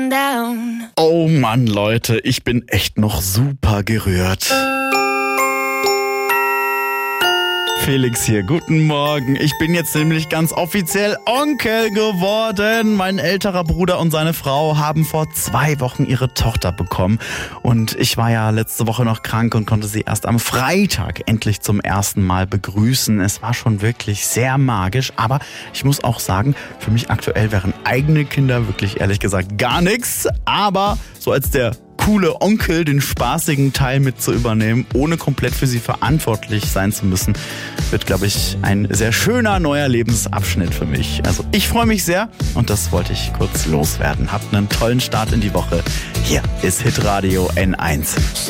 Oh Mann, Leute, ich bin echt noch super gerührt. Felix hier, guten Morgen. Ich bin jetzt nämlich ganz offiziell Onkel geworden. Mein älterer Bruder und seine Frau haben vor 2 Wochen ihre Tochter bekommen. Und ich war ja letzte Woche noch krank und konnte sie erst am Freitag endlich zum ersten Mal begrüßen. Es war schon wirklich sehr magisch. Aber ich muss auch sagen, für mich aktuell wären eigene Kinder wirklich ehrlich gesagt gar nichts. Aber so als der coole Onkel den spaßigen Teil mit zu übernehmen, ohne komplett für sie verantwortlich sein zu müssen, wird, glaube ich, ein sehr schöner neuer Lebensabschnitt für mich. Also ich freue mich sehr und das wollte ich kurz loswerden. Habt einen tollen Start in die Woche. Hier ist Hitradio N1.